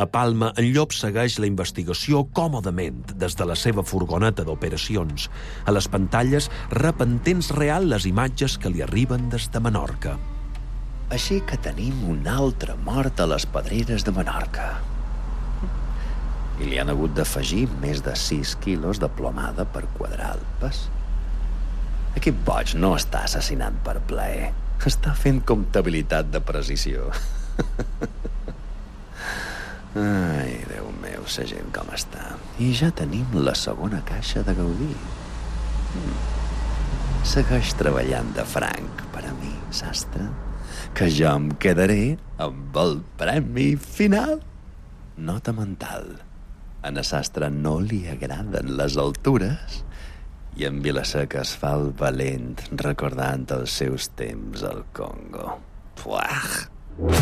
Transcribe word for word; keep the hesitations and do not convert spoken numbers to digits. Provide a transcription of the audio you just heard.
A Palma, en Llop segueix la investigació còmodament des de la seva furgoneta d'operacions. A les pantalles rep en temps real les imatges que li arriben des de Menorca. Així que tenim un altre mort a les Pedreres de Menorca. I li han hagut d'afegir més de sis quilos de plomada per quadrar el pes. Aquest boig no està assassinant per plaer. Està fent comptabilitat de precisió. Ai, Déu meu, sa gent com està. I ja tenim la segona caixa de Gaudí. Mm. Segueix treballant de franc per a mi, sastre, que jo em quedaré amb el premi final. Nota mental. A na sastre no li agraden les altures i en Vilaseca es fa el valent recordant els seus temps al Congo. Puah!